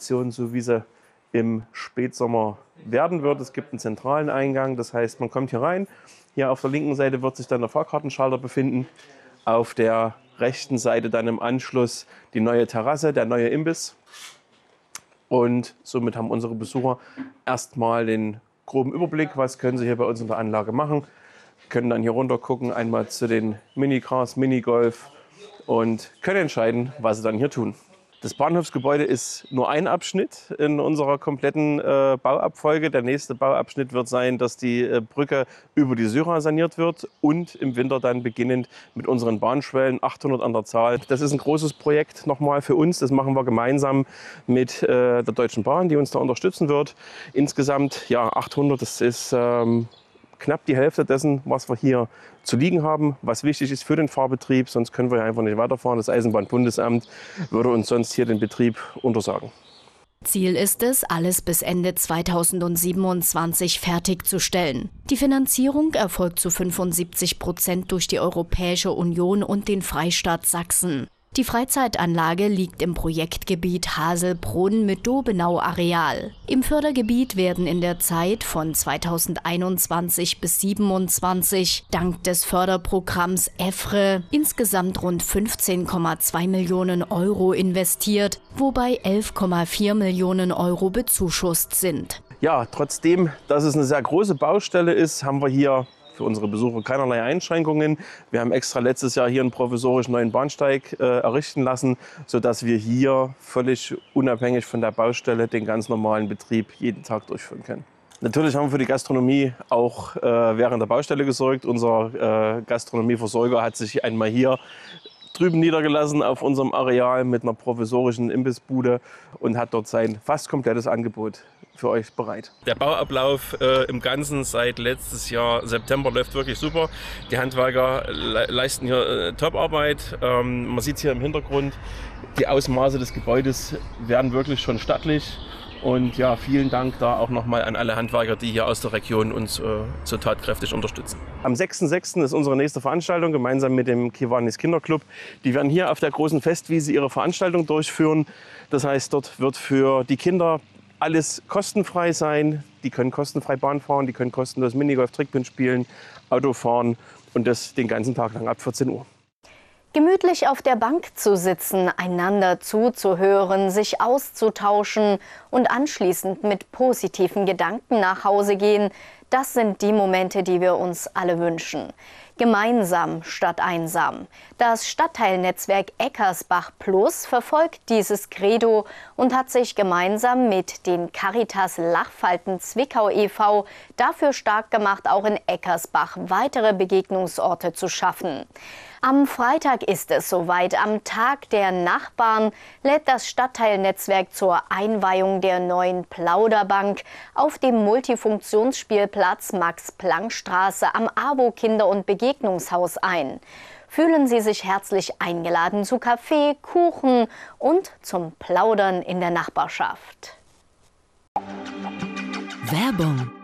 Attraktion, so wie sie im Spätsommer werden wird. Es gibt einen zentralen Eingang, das heißt, man kommt hier rein. Hier auf der linken Seite wird sich dann der Fahrkartenschalter befinden. Auf der rechten Seite dann im Anschluss die neue Terrasse, der neue Imbiss. Und somit haben unsere Besucher erstmal den groben Überblick, was können sie hier bei uns in der Anlage machen. Können dann hier runter gucken, einmal zu den Minicars, Minigolf und können entscheiden, was sie dann hier tun. Das Bahnhofsgebäude ist nur ein Abschnitt in unserer kompletten Bauabfolge. Der nächste Bauabschnitt wird sein, dass die Brücke über die Syra saniert wird und im Winter dann beginnend mit unseren Bahnschwellen, 800 an der Zahl. Das ist ein großes Projekt nochmal für uns. Das machen wir gemeinsam mit der Deutschen Bahn, die uns da unterstützen wird. Insgesamt ja 800, das ist knapp die Hälfte dessen, was wir hier zu liegen haben, was wichtig ist für den Fahrbetrieb. Sonst können wir ja einfach nicht weiterfahren. Das Eisenbahnbundesamt würde uns sonst hier den Betrieb untersagen. Ziel ist es, alles bis Ende 2027 fertigzustellen. Die Finanzierung erfolgt zu 75% durch die Europäische Union und den Freistaat Sachsen. Die Freizeitanlage liegt im Projektgebiet Haselbrunn mit Dobenau-Areal. Im Fördergebiet werden in der Zeit von 2021 bis 2027 dank des Förderprogramms EFRE insgesamt rund 15,2 Millionen Euro investiert, wobei 11,4 Millionen Euro bezuschusst sind. Ja, trotzdem, dass es eine sehr große Baustelle ist, haben wir hier für unsere Besucher keinerlei Einschränkungen. Wir haben extra letztes Jahr hier einen provisorisch neuen Bahnsteig errichten lassen, sodass wir hier völlig unabhängig von der Baustelle den ganz normalen Betrieb jeden Tag durchführen können. Natürlich haben wir für die Gastronomie auch während der Baustelle gesorgt. Unser Gastronomieversorger hat sich einmal hier drüben niedergelassen auf unserem Areal mit einer provisorischen Imbissbude und hat dort sein fast komplettes Angebot für euch bereit. Der Bauablauf im Ganzen seit letztes Jahr September läuft wirklich super. Die Handwerker leisten hier Top-Arbeit. Man sieht hier im Hintergrund, die Ausmaße des Gebäudes werden wirklich schon stattlich. Und ja, vielen Dank da auch nochmal an alle Handwerker, die hier aus der Region uns so tatkräftig unterstützen. Am 6.6. ist unsere nächste Veranstaltung gemeinsam mit dem Kiwanis Kinderclub. Die werden hier auf der großen Festwiese ihre Veranstaltung durchführen. Das heißt, dort wird für die Kinder alles kostenfrei sein. Die können kostenfrei Bahn fahren, die können kostenlos Minigolf, Trickpin spielen, Auto fahren und das den ganzen Tag lang ab 14 Uhr. Gemütlich auf der Bank zu sitzen, einander zuzuhören, sich auszutauschen und anschließend mit positiven Gedanken nach Hause gehen, das sind die Momente, die wir uns alle wünschen. Gemeinsam statt einsam. Das Stadtteilnetzwerk Eckersbach Plus verfolgt dieses Credo und hat sich gemeinsam mit den Caritas Lachfalten Zwickau e.V. dafür stark gemacht, auch in Eckersbach weitere Begegnungsorte zu schaffen. Am Freitag ist es soweit. Am Tag der Nachbarn lädt das Stadtteilnetzwerk zur Einweihung der neuen Plauderbank auf dem Multifunktionsspielplatz Max-Planck-Straße am AWO-Kinder- und Begegnungshaus ein. Fühlen Sie sich herzlich eingeladen zu Kaffee, Kuchen und zum Plaudern in der Nachbarschaft. Werbung